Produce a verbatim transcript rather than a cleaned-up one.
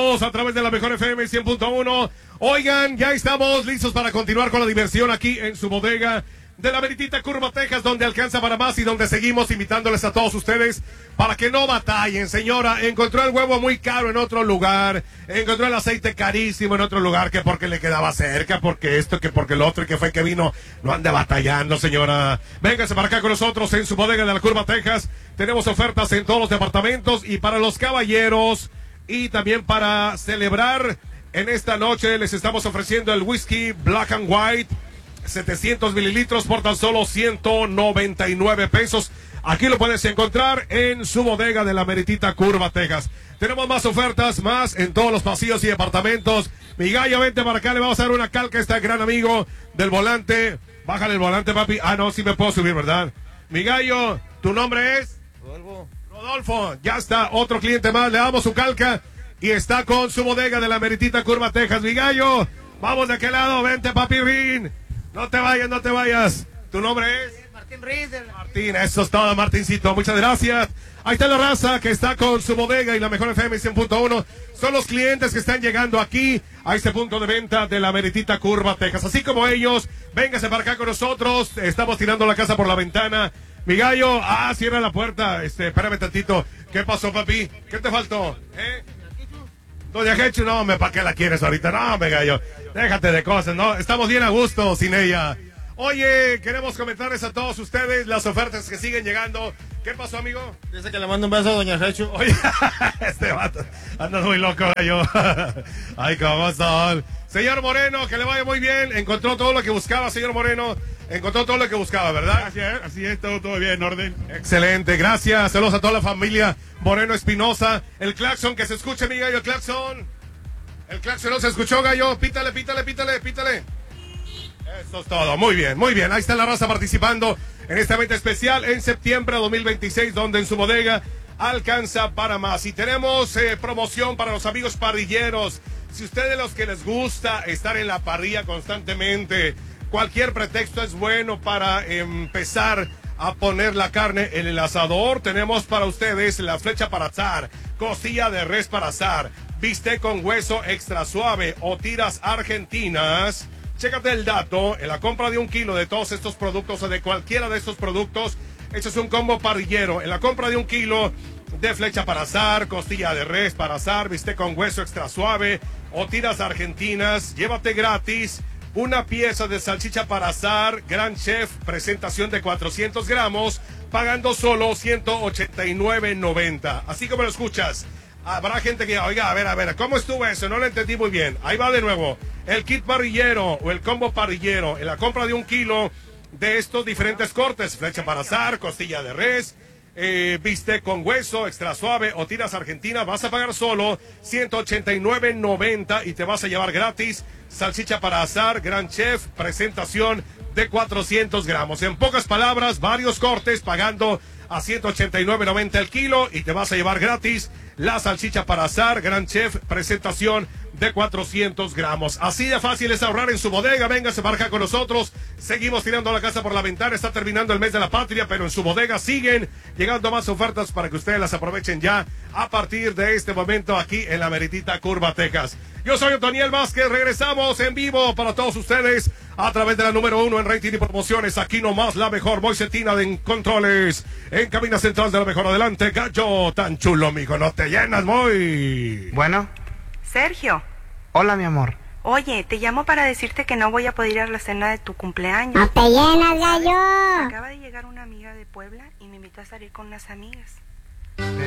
regresamos a través de la mejor F M cien punto uno. Oigan, ya estamos listos para continuar con la diversión aquí en su bodega de la Meritita Curva, Texas, donde alcanza para más y donde seguimos invitándoles a todos ustedes para que no batallen. Señora, encontró el huevo muy caro en otro lugar, encontró el aceite carísimo en otro lugar, que porque le quedaba cerca, porque esto, que porque el otro, y que fue que vino. No ande batallando, señora. Véngase para acá con nosotros en su bodega de la Curva, Texas. Tenemos ofertas en todos los departamentos y para los caballeros y también para celebrar en esta noche les estamos ofreciendo el whisky Black and White, setecientos mililitros por tan solo ciento noventa y nueve pesos. Aquí lo puedes encontrar en su bodega de la Meritita Curva, Texas. Tenemos más ofertas, más en todos los pasillos y departamentos. Mi gallo, vente para acá, le vamos a dar una calca a este gran amigo del volante. Bájale el volante, papi. Ah, no, sí me puedo subir, ¿verdad? Mi gallo, ¿tu nombre es? Rodolfo. Rodolfo, ya está, otro cliente más, le damos su calca y está con su bodega de la Meritita Curva, Texas. Mi gallo, vamos de aquel lado, vente, papi Rin. No te vayas, no te vayas. ¿Tu nombre es? Martín Riz. Martín, eso es todo, Martincito. Muchas gracias. Ahí está la raza que está con su bodega y la mejor F M cien punto uno. Son los clientes que están llegando aquí a este punto de venta de la Meritita Curva, Texas. Así como ellos, véngase para acá con nosotros. Estamos tirando la casa por la ventana. Mi gallo, ah, cierra la puerta. Este, espérame tantito. ¿Qué pasó, papi? ¿Qué te faltó? ¿Eh? Doña Jechu, no, me, ¿para qué la quieres ahorita? No, me gallo, déjate de cosas, ¿no? Estamos bien a gusto sin ella. Oye, queremos comentarles a todos ustedes las ofertas que siguen llegando. ¿Qué pasó, amigo? Dice que le mando un beso a Doña Jechu. Oye, este vato, andas muy loco, gallo. Ay, cómo son. Señor Moreno, que le vaya muy bien. Encontró todo lo que buscaba, señor Moreno. Encontró todo lo que buscaba, ¿verdad? Así es, así es, todo, todo bien, en orden. Excelente, gracias. Saludos a toda la familia Moreno Espinosa. El claxon, que se escuche, mi gallo, el claxon. El claxon no se escuchó, gallo. Pítale, pítale, pítale, pítale. Eso es todo, muy bien, muy bien. Ahí está la raza participando en esta venta especial en septiembre de dos mil veintiséis, donde en su bodega alcanza para más. Y tenemos eh, promoción para los amigos parrilleros. Si ustedes los que les gusta estar en la parrilla constantemente, cualquier pretexto es bueno para empezar a poner la carne en el asador. Tenemos para ustedes la flecha para asar, costilla de res para asar, bistec con hueso extra suave o tiras argentinas. Chécate el dato, en la compra de un kilo de todos estos productos o de cualquiera de estos productos, este es un combo parrillero. En la compra de un kilo de flecha para asar, costilla de res para asar, bistec con hueso extra suave o tiras argentinas, llévate gratis una pieza de salchicha para asar Gran Chef, presentación de cuatrocientos gramos, pagando solo ciento ochenta y nueve noventa. Así como lo escuchas. Habrá gente que, oiga, a ver, a ver, ¿cómo estuvo eso? No lo entendí muy bien. Ahí va de nuevo. El kit parrillero o el combo parrillero. En la compra de un kilo de estos diferentes cortes. Flecha para asar, costilla de res, eh, bistec con hueso, extra suave o tiras argentinas. Vas a pagar solo ciento ochenta y nueve noventa y te vas a llevar gratis salchicha para asar Gran Chef, presentación de cuatrocientos gramos. En pocas palabras, varios cortes pagando a ciento ochenta y nueve noventa el kilo y te vas a llevar gratis la salchicha para asar Gran Chef, presentación de cuatrocientos gramos. Así de fácil es ahorrar en su bodega. Véngase para acá con nosotros. Seguimos tirando la casa por la ventana. Está terminando el mes de la patria, pero en su bodega siguen llegando más ofertas para que ustedes las aprovechen ya a partir de este momento aquí en la Meritita Curva, Texas. Yo soy Daniel Vázquez. Regresamos en vivo para todos ustedes a través de la número uno en rating y promociones. Aquí nomás la mejor Moisetina de controles. En cabina central de la mejor. Adelante, gallo. Tan chulo, mijo. No te llenas, muy. Bueno. Sergio. Hola, mi amor. Oye, te llamo para decirte que no voy a poder ir a la cena de tu cumpleaños. ¡No te llenas, gallo! Acaba de llegar una amiga de Puebla y me invitó a salir con unas amigas. ¿De